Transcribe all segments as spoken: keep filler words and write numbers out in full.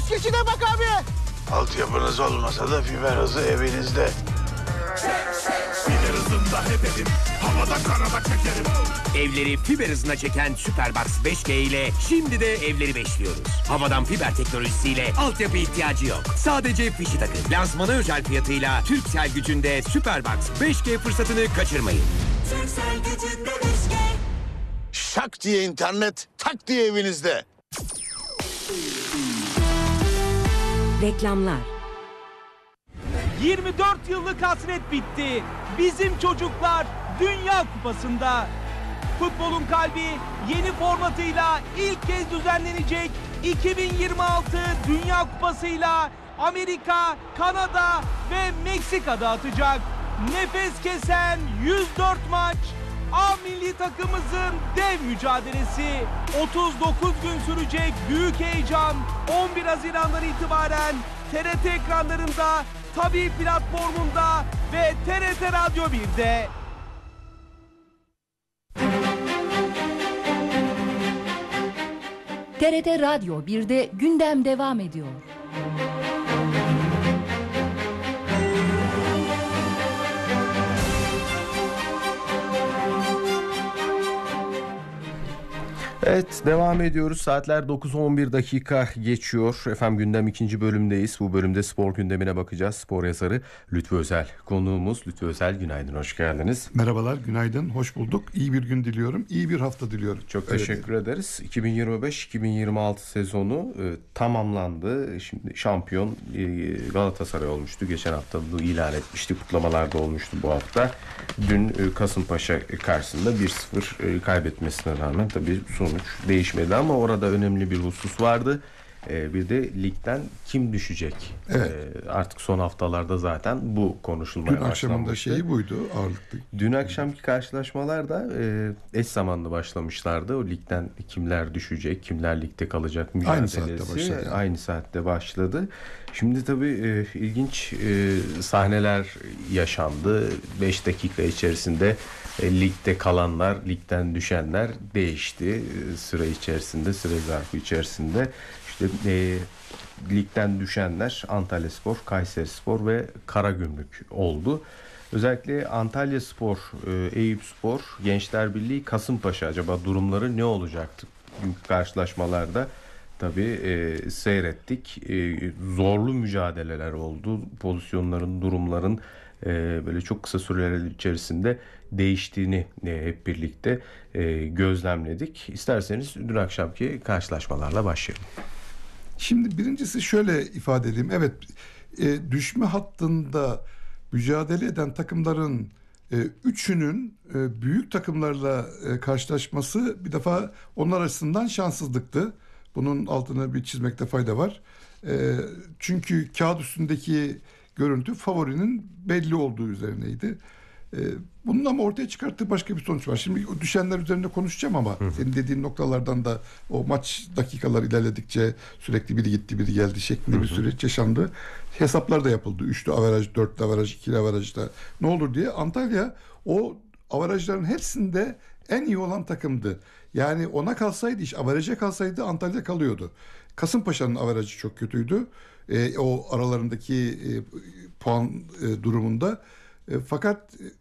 üst geçide bak abi. Altyapınız olmasa da fiber hızı evinizde. Fiber hızında hep havada karada çekerim. Evleri fiber hızına çeken Superbox beş G ile şimdi de evleri beşliyoruz. Havadan fiber teknolojisiyle altyapı ihtiyacı yok. Sadece fişi takın. Lansmana özel fiyatıyla Turkcell gücünde Superbox beş G fırsatını kaçırmayın. Turkcell gücünde beş G. Şak diye internet, tak diye evinizde. Reklamlar. yirmi dört yıllık hasret bitti. Bizim çocuklar Dünya Kupası'nda. Futbolun kalbi yeni formatıyla ilk kez düzenlenecek iki bin yirmi altı Dünya Kupası'yla Amerika, Kanada ve Meksika'da atacak. Nefes kesen yüz dört maç, A milli takımımızın dev mücadelesi. otuz dokuz gün sürecek büyük heyecan on bir Haziran'dan itibaren T R T ekranlarında, Tabii platformunda ve T R T Radyo bir'de. T R T Radyo bir'de gündem devam ediyor. Evet, devam ediyoruz. Saatler dokuz on bir dakika geçiyor. Efendim gündem ikinci bölümdeyiz. Bu bölümde spor gündemine bakacağız. Spor yazarı Lütfü Özel konuğumuz. Lütfü Özel, günaydın, hoş geldiniz. Merhabalar, günaydın, hoş bulduk. İyi bir gün diliyorum, iyi bir hafta diliyorum. Çok Öyle teşekkür diyelim. ederiz. iki bin yirmi beş iki bin yirmi altı sezonu e, tamamlandı. Şimdi şampiyon e, Galatasaray olmuştu. Geçen hafta bunu ilan etmişti. Kutlamalar da olmuştu bu hafta. Dün e, Kasımpaşa karşısında bir sıfır e, kaybetmesine rağmen tabii sonuç değişmedi ama orada önemli bir husus vardı. Ee, bir de ligden kim düşecek? Evet. Ee, artık son haftalarda zaten bu konuşulmaya Dün başlanmıştı. akşamın da şeyi buydu, ağırlıklı. Dün akşamki karşılaşmalar da e, eş zamanlı başlamışlardı. O ligden kimler düşecek, kimler ligde kalacak mücadelesi. Aynı saatte başladı. Yani. Aynı saatte başladı. Şimdi tabii e, ilginç e, sahneler yaşandı. beş dakika içerisinde e, ligde kalanlar, ligden düşenler değişti. E, süre içerisinde, süre zarfı içerisinde. İşte e, ligden düşenler Antalyaspor, Kayserispor ve Karagümrük oldu. Özellikle Antalyaspor, e, Eyüpspor, Gençler Birliği, Kasımpaşa, acaba durumları ne olacaktı? Bugünkü karşılaşmalarda tabii e, seyrettik. E, zorlu mücadeleler oldu. Pozisyonların, durumların e, böyle çok kısa süreler içerisinde değiştiğini e, hep birlikte e, gözlemledik. İsterseniz dün akşamki karşılaşmalarla başlayalım. Şimdi birincisi şöyle ifade edeyim. Evet, e, düşme hattında mücadele eden takımların e, üçünün e, büyük takımlarla e, karşılaşması bir defa onlar açısından şanssızlıktı. Bunun altını bir çizmekte fayda var. E, çünkü kağıt üstündeki görüntü favorinin belli olduğu üzerineydi. E, bunun ama ortaya çıkarttığı başka bir sonuç var. Şimdi o düşenler üzerinde konuşacağım ama hı hı. senin dediğin noktalardan da o maç dakikalar ilerledikçe sürekli biri gitti biri geldi şeklinde hı hı. bir süreç yaşandı. Hesaplar da yapıldı. Üçlü averaj, dörtlü averaj, ikili averajda ne olur diye. Antalya o averajların hepsinde en iyi olan takımdı. Yani ona kalsaydı iş, averaja kalsaydı Antalya kalıyordu. Kasımpaşa'nın averajı çok kötüydü. E, o aralarındaki e, puan e, durumunda. E, fakat e,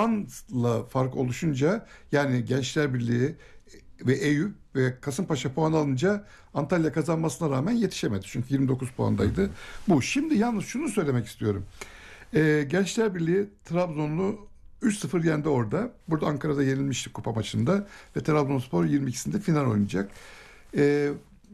puanla fark oluşunca, yani Gençler Birliği ve Eyüp ve Kasımpaşa puan alınca Antalya kazanmasına rağmen yetişemedi. Çünkü yirmi dokuz puandaydı. Bu. Şimdi yalnız şunu söylemek istiyorum. E, Gençler Birliği Trabzonlu üç sıfır yendi orada. Burada Ankara'da yenilmişti kupa maçında ve Trabzonspor yirmi ikisinde final oynayacak. E,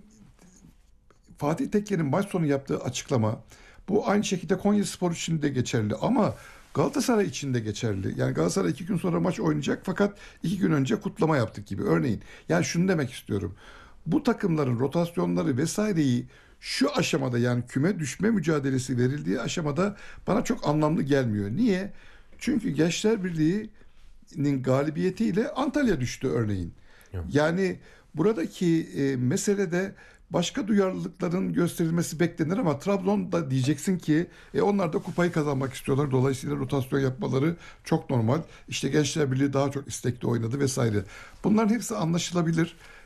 Fatih Tekke'nin maç sonu yaptığı açıklama, bu aynı şekilde Konyaspor için de geçerli ama Galatasaray için de geçerli. Yani Galatasaray iki gün sonra maç oynayacak fakat iki gün önce kutlama yaptık gibi. Örneğin, yani şunu demek istiyorum. Bu takımların rotasyonları vesaireyi şu aşamada, yani küme düşme mücadelesi verildiği aşamada bana çok anlamlı gelmiyor. Niye? Çünkü Gençler Birliği'nin galibiyetiyle Antalya düştü örneğin. Yani buradaki e, meselede başka duyarlılıkların gösterilmesi beklenir ama Trabzon'da diyeceksin ki e, onlar da kupayı kazanmak istiyorlar. Dolayısıyla rotasyon yapmaları çok normal. İşte Gençler Birliği daha çok istekli oynadı vesaire. Bunların hepsi anlaşılabilir.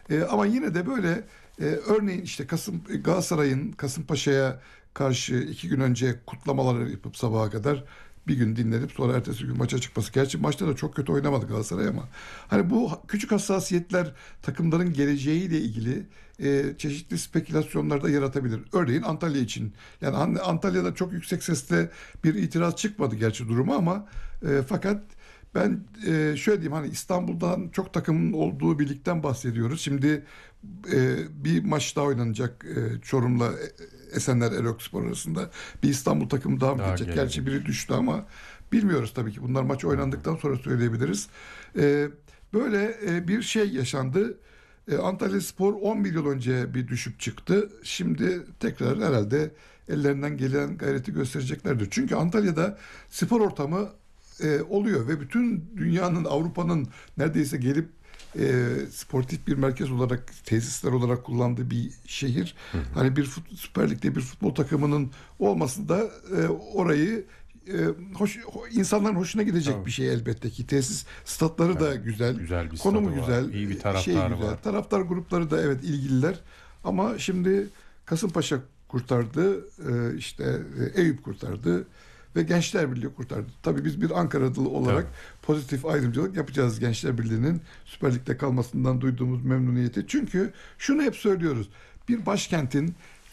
E, ama yine de böyle e, örneğin işte Kasım Galatasaray'ın Kasımpaşa'ya karşı iki gün önce kutlamaları yapıp sabaha kadar bir gün dinlenip sonra ertesi gün maça çıkması. Gerçi maçta da çok kötü oynamadı Galatasaray ama hani bu küçük hassasiyetler takımların geleceğiyle ilgili e, çeşitli spekülasyonlar da yaratabilir. Örneğin Antalya için. Yani An- Antalya'da çok yüksek sesle bir itiraz çıkmadı gerçi duruma ama e, fakat ben e, şöyle diyeyim, hani İstanbul'dan çok takımın olduğu bir ligden bahsediyoruz. Şimdi e, bir maç daha oynanacak e, Çorum'la e, Esenler Erokspor arasında. Bir İstanbul takımı daha mı Daha gelecek? gelecek. Gerçi biri düştü ama bilmiyoruz tabii ki. Bunlar maç oynandıktan sonra söyleyebiliriz. E, böyle e, bir şey yaşandı. E, Antalyaspor on bir yıl önce bir düşüp çıktı. Şimdi tekrar herhalde ellerinden gelen gayreti göstereceklerdir. Çünkü Antalya'da spor ortamı e, oluyor ve bütün dünyanın, Avrupa'nın neredeyse gelip e, sportif bir merkez olarak, tesisler olarak kullandığı bir şehir. Hı hı. Hani bir fut, Süper Lig'de bir futbol takımının olması da e, orayı e, hoş, insanların hoşuna gidecek Tabii. bir şey elbette ki. Tesis statları Evet, da güzel. güzel bir Konumu stadı var, güzel. iyi bir taraftarı şey güzel. var. Taraftar grupları da evet ilgililer. Ama şimdi Kasımpaşa kurtardı, e, işte e, Eyüp kurtardı ve Gençler Birliği kurtardı. Tabii biz bir Ankaralı olarak Tabii. pozitif ayrımcılık yapacağız Gençler Birliği'nin Süper Lig'de kalmasından duyduğumuz memnuniyeti. Çünkü şunu hep söylüyoruz. Bir başkentin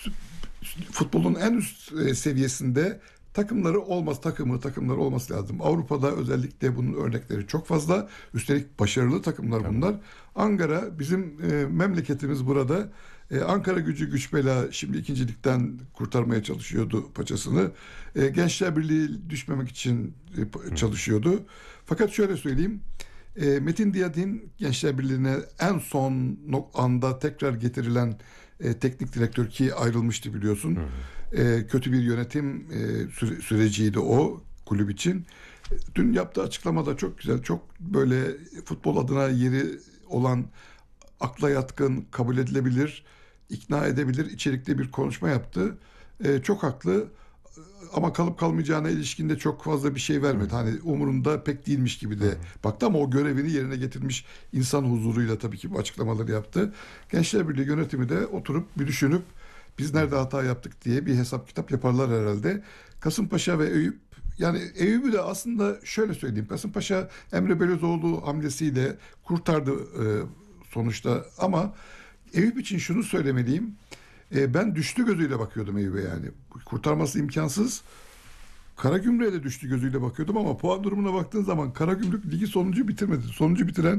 futbolun en üst e, seviyesinde takımları olmaz, takımı takımları olması lazım. Avrupa'da özellikle bunun örnekleri çok fazla. Üstelik başarılı takımlar Tabii. bunlar. Ankara bizim e, memleketimiz burada. E, Ankara Gücü güç bela şimdi ikincilikten kurtarmaya çalışıyordu paçasını. E, Gençler Birliği düşmemek için e, çalışıyordu. Fakat şöyle söyleyeyim. E, Metin Diyadin Gençler Birliği'ne en son anda tekrar getirilen e, teknik direktör ki ayrılmıştı biliyorsun. Hı hı. E, kötü bir yönetim e, süre, süreciydi o kulüp için. Dün yaptığı açıklamada çok güzel, çok böyle futbol adına yeri olan, akla yatkın, kabul edilebilir, ikna edebilir içerikli bir konuşma yaptı. E, çok haklı ama kalıp kalmayacağına ilişkin de çok fazla bir şey vermedi. Hı. Hani umurunda pek değilmiş gibi de Hı. baktı ama o görevini yerine getirmiş insan huzuruyla tabii ki bu açıklamaları yaptı. Gençler Birliği yönetimi de oturup bir düşünüp biz nerede hata yaptık diye bir hesap kitap yaparlar herhalde. Kasımpaşa ve Eyüp, yani Eyüp'ü de aslında şöyle söyleyeyim. Kasımpaşa Emre Belözoğlu hamlesiyle kurtardı e, sonuçta ama Eyüp için şunu söylemeliyim. E, ben düştü gözüyle bakıyordum Eyüp'e yani. Kurtarması imkansız. Karagümrük'e de düştü gözüyle bakıyordum ama puan durumuna baktığın zaman Karagümrük ligi sonuncu bitirmedi. Sonuncu bitiren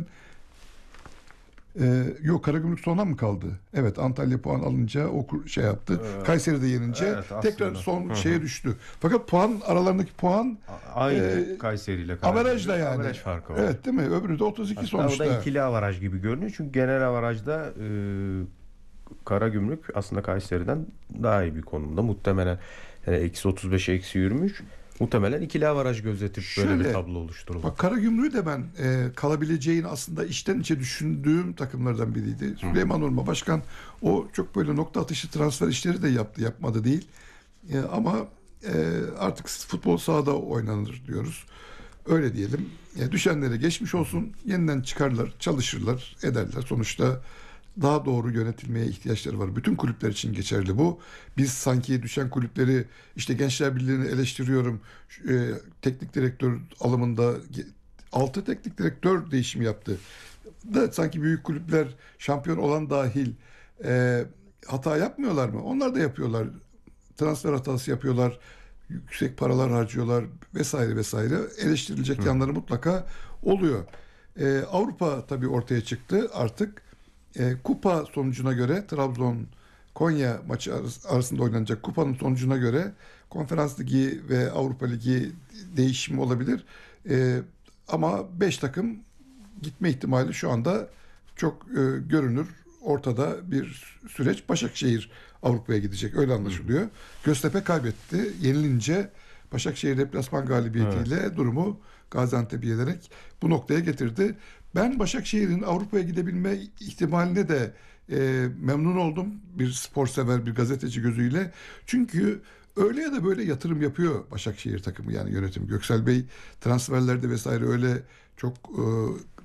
e, yok Karagümrük sona mı kaldı? Evet, Antalya puan alınca o şey yaptı. Ee, Kayseri'de yenince evet, tekrar son Hı-hı. şeye düştü. Fakat puan aralarındaki puan aynı e, Kayseri ile averajla yani. Averaj farkı var. Evet değil mi? Öbürü de otuz iki Hatta sonuçta. o da ikili avaraj gibi görünüyor. Çünkü genel avarajda e, Karagümrük aslında Kayseri'den daha iyi bir konumda. Muhtemelen yani eksi otuz beşe eksi yirmi üç. Muhtemelen ikili avaraj gözetip Şöyle, böyle bir tablo oluşturuldu. Bak Karagümrük'ü de ben e, kalabileceğini aslında içten içe düşündüğüm takımlardan biriydi. Hı. Süleyman Urma Başkan o çok böyle nokta atışı transfer işleri de yaptı, yapmadı değil. E, ama e, artık futbol sahada oynanır diyoruz. Öyle diyelim. E, düşenlere geçmiş olsun. Yeniden çıkarlar, çalışırlar, ederler. Sonuçta daha doğru yönetilmeye ihtiyaçları var. Bütün kulüpler için geçerli bu. Biz sanki düşen kulüpleri, işte Gençler Birliği'ni eleştiriyorum. E, teknik direktör alımında altı teknik direktör değişimi yaptı. Da sanki büyük kulüpler şampiyon olan dahil e, hata yapmıyorlar mı? Onlar da yapıyorlar. Transfer hatası yapıyorlar. Yüksek paralar harcıyorlar vesaire vesaire. Eleştirilecek Hı. yanları mutlaka oluyor. E, Avrupa tabii ortaya çıktı artık. E, kupa sonucuna göre Trabzon Konya maçı arasında oynanacak kupanın sonucuna göre Konferans Ligi ve Avrupa Ligi değişimi olabilir. E, ama beş takım gitme ihtimali şu anda çok e, görünür. Ortada bir süreç. Başakşehir Avrupa'ya gidecek. Öyle anlaşılıyor. Hı. Göztepe kaybetti. Yenilince Başakşehir deplasman galibiyetiyle evet. durumu Gaziantep'e yenerek bu noktaya getirdi. Ben Başakşehir'in Avrupa'ya gidebilme ihtimaline de e, memnun oldum. Bir spor sever, bir gazeteci gözüyle. Çünkü öyle ya da böyle yatırım yapıyor Başakşehir takımı, yani yönetim. Göksel Bey transferlerde vesaire öyle çok e,